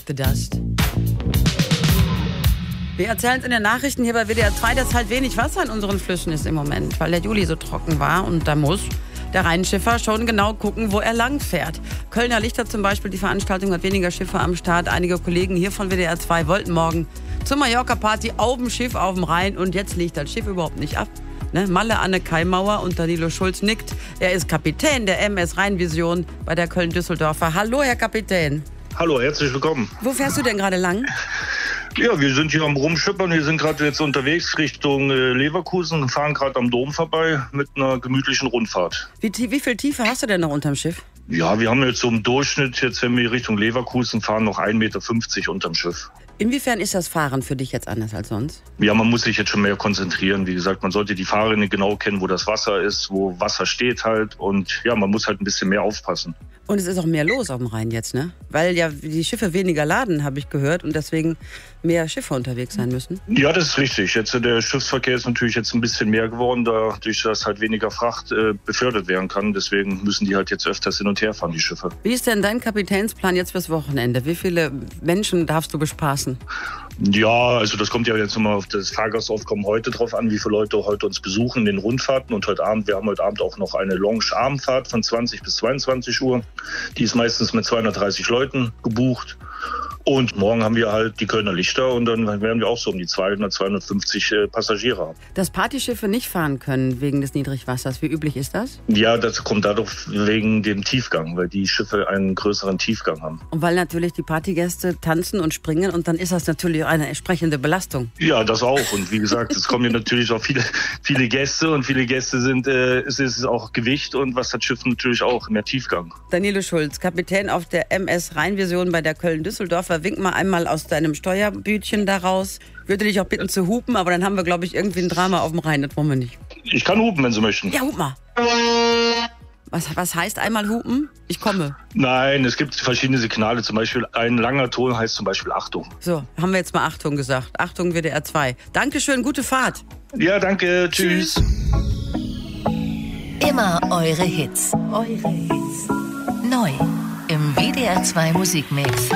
the Dust. Wir erzählen es in den Nachrichten hier bei WDR 2, dass halt wenig Wasser in unseren Flüssen ist im Moment, weil der Juli so trocken war. Und da muss der Rheinschiffer schon genau gucken, wo er lang fährt. Kölner Lichter zum Beispiel, die Veranstaltung hat weniger Schiffe am Start. Einige Kollegen hier von WDR 2 wollten morgen zur Mallorca-Party auf dem Schiff auf dem Rhein. Und jetzt liegt das Schiff überhaupt nicht ab. Ne? Malle Anne Kaimauer und Danilo Schulz nickt. Er ist Kapitän der MS Rheinvision bei der Köln-Düsseldorfer. Hallo, Herr Kapitän. Hallo, herzlich willkommen. Wo fährst du denn gerade lang? Ja, wir sind hier am Rumschippern. Wir sind gerade jetzt unterwegs Richtung Leverkusen, fahren gerade am Dom vorbei mit einer gemütlichen Rundfahrt. Wie viel Tiefe hast du denn noch unterm Schiff? Ja, wir haben jetzt so im Durchschnitt, jetzt wenn wir Richtung Leverkusen fahren, noch 1,50 Meter unterm Schiff. Inwiefern ist das Fahren für dich jetzt anders als sonst? Ja, man muss sich jetzt schon mehr konzentrieren. Wie gesagt, man sollte die Fahrrinne genau kennen, wo das Wasser ist, wo Wasser steht halt. Und ja, man muss halt ein bisschen mehr aufpassen. Und es ist auch mehr los auf dem Rhein jetzt, ne? Weil ja die Schiffe weniger laden, habe ich gehört, und deswegen mehr Schiffe unterwegs sein müssen. Ja, das ist richtig. Jetzt der Schiffsverkehr ist natürlich jetzt ein bisschen mehr geworden, dadurch, dass halt weniger Fracht befördert werden kann. Deswegen müssen die halt jetzt öfters hin und her fahren, die Schiffe. Wie ist denn dein Kapitänsplan jetzt fürs Wochenende? Wie viele Menschen darfst du bespaßen? Ja, also das kommt ja jetzt immer auf das Fahrgastaufkommen heute drauf an, wie viele Leute heute uns besuchen in den Rundfahrten. Und wir haben heute Abend auch noch eine Lounge-Abendfahrt von 20 bis 22 Uhr. Die ist meistens mit 230 Leuten gebucht. Und morgen haben wir halt die Kölner Lichter und dann werden wir auch so um die 200, 250 Passagiere haben. Dass Partyschiffe nicht fahren können wegen des Niedrigwassers, wie üblich ist das? Ja, das kommt dadurch wegen dem Tiefgang, weil die Schiffe einen größeren Tiefgang haben. Und weil natürlich die Partygäste tanzen und springen und dann ist das natürlich eine entsprechende Belastung. Ja, das auch. Und wie gesagt, es kommen ja natürlich auch viele Gäste und viele Gäste es ist auch Gewicht und was hat Schiff natürlich auch, mehr Tiefgang. Danilo Schulz, Kapitän auf der MS Rheinvision bei der Köln-Düsseldorfer. Wink mal einmal aus deinem Steuerbütchen daraus. Würde dich auch bitten zu hupen, aber dann haben wir, glaube ich, irgendwie ein Drama auf dem Rhein. Das wollen wir nicht. Ich kann hupen, wenn Sie möchten. Ja, hup mal. Was heißt einmal hupen? Ich komme. Nein, es gibt verschiedene Signale. Zum Beispiel ein langer Ton heißt zum Beispiel Achtung. So, haben wir jetzt mal Achtung gesagt. Achtung, WDR 2. Dankeschön, gute Fahrt. Ja, danke. Tschüss. Immer eure Hits. Eure Hits. Neu im WDR 2 Musikmix.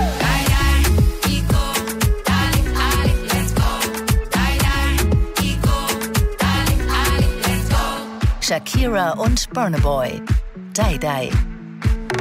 Shakira und Burna Boy. Die Die.